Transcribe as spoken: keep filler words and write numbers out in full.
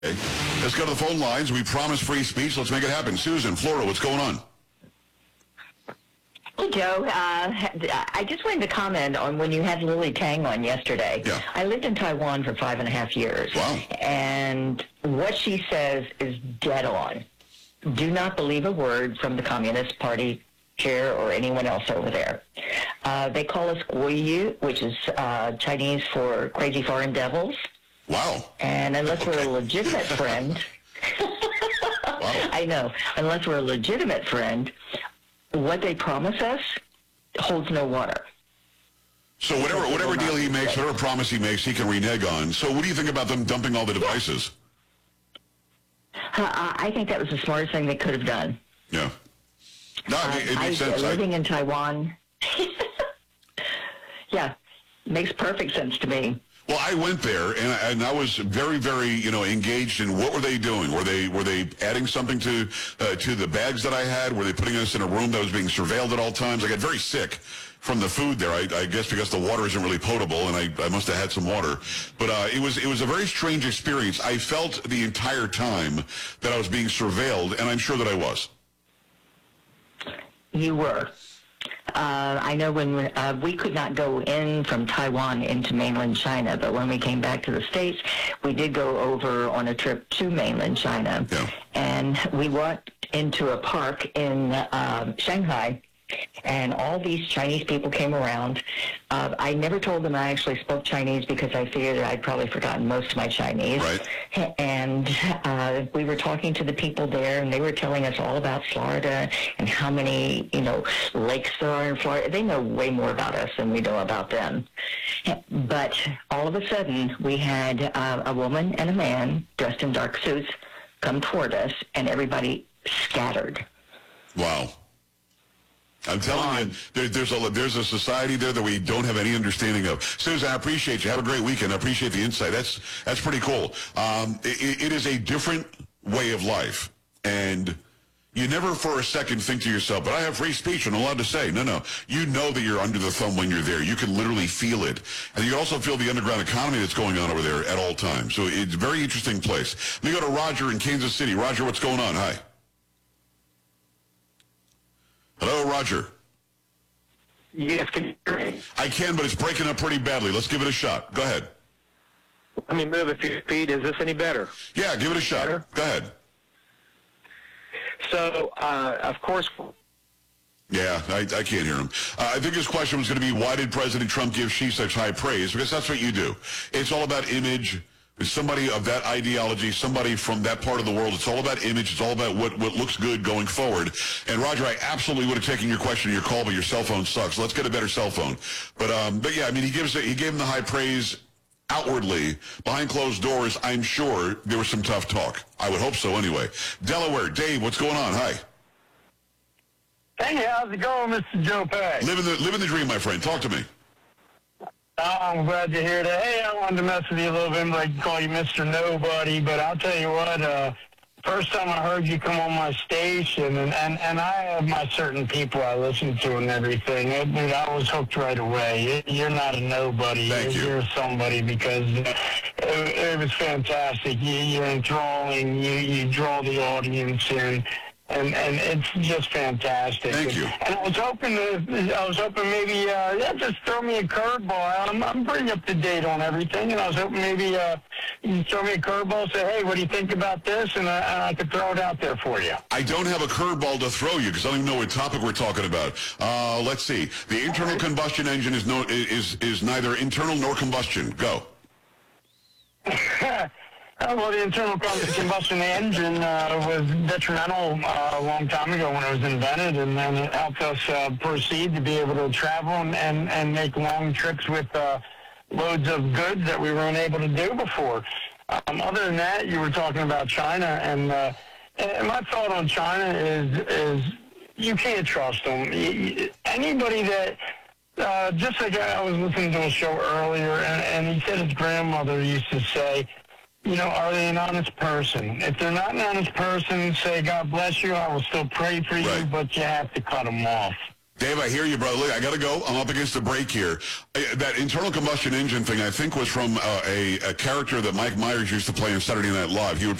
Okay. Let's go to the phone lines. We promise free speech. Let's make it happen. Susan, Florida, what's going on? Hey, Joe. Uh, I just wanted to comment on when you had Lily Tang on yesterday. Yeah. I lived in Taiwan for five and a half years. Wow. And what she says is dead on. Do not believe a word from the Communist Party chair or anyone else over there. Uh, they call us Guoyu, which is uh, Chinese for crazy foreign devils. Wow. And unless Okay. we're a legitimate friend, Wow. I know, unless we're a legitimate friend, what they promise us holds no water. So whatever whatever deal he makes, whatever promise he makes, he can renege on. So what do you think about them dumping all the devices? Uh, I think that was the smartest thing they could have done. Yeah. No, I mean, it I, makes sense. I, living in Taiwan, yeah, makes perfect sense to me. well, I went there, and I, and I was very, very, you know, engaged in what were they doing? Were they were they adding something to uh, to the bags that I had? Were they putting us in a room that was being surveilled at all times? I got very sick from the food there. I, I guess because the water isn't really potable, and I, I must have had some water. But uh, it was it was a very strange experience. I felt the entire time that I was being surveilled, and I'm sure that I was. You were. Uh, I know when uh, we could not go in from Taiwan into mainland China, but when we came back to the States, we did go over on a trip to mainland China. Yeah. And we walked into a park in uh, Shanghai, and all these Chinese people came around. Uh, I never told them I actually spoke Chinese because I figured I'd probably forgotten most of my Chinese. Right. And uh, we were talking to the people there, and they were telling us all about Florida and how many, you know, lakes there are in Florida. They know way more about us than we know about them. But all of a sudden, we had uh, a woman and a man dressed in dark suits come toward us, and everybody scattered. Wow. I'm telling you, there, there's a there's a society there that we don't have any understanding of. Susan, I appreciate you. Have a great weekend. I appreciate the insight. That's that's pretty cool. Um, it, it is a different way of life, and you never for a second think to yourself, but I have free speech and I'm allowed to say. No, no. You know that you're under the thumb when you're there. You can literally feel it. And you also feel the underground economy that's going on over there at all times. So it's a very interesting place. Let me go to Roger in Kansas City. Roger, what's going on? Hi. Hello, Roger. Yes, can you hear me? I can, but it's breaking up pretty badly. Let's give it a shot. Go ahead. Let me move a few feet. Is this any better? Yeah, give it a shot. Better? Go ahead. So, uh, of course, Yeah, I, I can't hear him. Uh, I think his question was going to be, why did President Trump give Xi such high praise? Because that's what you do. It's all about image. Somebody of that ideology, somebody from that part of the world. It's all about image. It's all about what, what looks good going forward. And Roger, I absolutely would have taken your question, your call, but your cell phone sucks. Let's get a better cell phone. But um, but yeah, I mean, he gives he gave him the high praise outwardly. Behind closed doors, I'm sure there was some tough talk. I would hope so anyway. Delaware, Dave, what's going on? Hi. Hey, how's it going, Mister Joe Pack? Living the living the dream, my friend. Talk to me. Oh, I'm glad to hear that. Hey, I wanted to mess with you a little bit, like call you Mister Nobody, but I'll tell you what, uh, first time I heard you come on my station, and, and, and I have my certain people I listen to and everything, it, dude, I was hooked right away. You're not a nobody. Thank you. You're somebody because it, it was fantastic. You, you're enthralling. You, you draw the audience in. And and it's just fantastic. Thank you. And I was hoping to, I was hoping maybe uh, yeah, just throw me a curveball. I'm I'm pretty up to date on everything, and I was hoping maybe uh, you throw me a curveball, say, hey, what do you think about this, and I, and I could throw it out there for you. I don't have a curveball to throw you because I don't even know what topic we're talking about. Uh, let's see. The internal combustion engine is no is is neither internal nor combustion. Go. Uh, well, the internal combustion engine uh, was detrimental uh, a long time ago when it was invented, and then it helped us uh, proceed to be able to travel and, and, and make long trips with uh, loads of goods that we weren't able to do before. Um, other than that, you were talking about China, and, uh, and my thought on China is is you can't trust them. You, anybody that... Uh, just like I was listening to a show earlier, and, and he said his grandmother used to say, you know, are they an honest person? If they're not an honest person, say, God bless you, I will still pray for you, Right. but you have to cut them off. Dave, I hear you, brother. Look, I got to go. I'm up against the break here. Uh, That internal combustion engine thing, I think, was from uh, a, a character that Mike Myers used to play on Saturday Night Live. He would